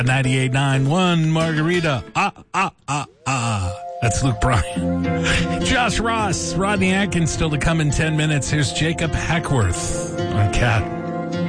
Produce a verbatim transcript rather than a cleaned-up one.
ninety-eight point nine one Margarita. Ah, ah, ah, ah. That's Luke Bryan. Josh Ross, Rodney Atkins still to come in ten minutes. Here's Jacob Hackworth on Cat.